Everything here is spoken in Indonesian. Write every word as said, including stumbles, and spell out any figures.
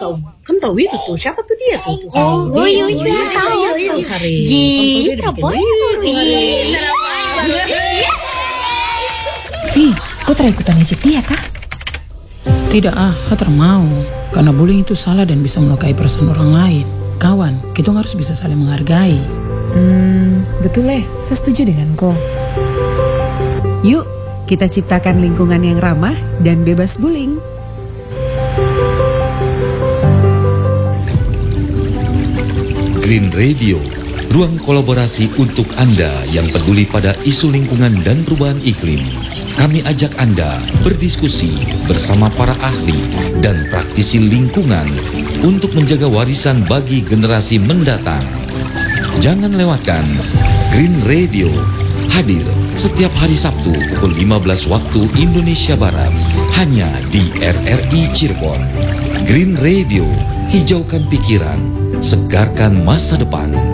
tahu, kamu tahu itu tuh siapa tuh dia tuh? Oh, oh iya iya tahu. Ji, kapon. Vi, kau terakhir ikutan ejek dia kah? Tidak ah, saya mau. Karena bullying itu salah dan bisa melukai perasaan orang lain. Kawan, kita harus bisa saling menghargai. Hmm, betul eh, saya setuju dengan kau. Yuk, kita ciptakan lingkungan yang ramah dan bebas bullying. Green Radio, ruang kolaborasi untuk Anda yang peduli pada isu lingkungan dan perubahan iklim. Kami ajak Anda berdiskusi bersama para ahli dan praktisi lingkungan untuk menjaga warisan bagi generasi mendatang. Jangan lewatkan Green Radio, hadir setiap hari Sabtu pukul lima belas waktu Indonesia Barat, hanya di R R I Cirebon. Green Radio, hijaukan pikiran, segarkan masa depan.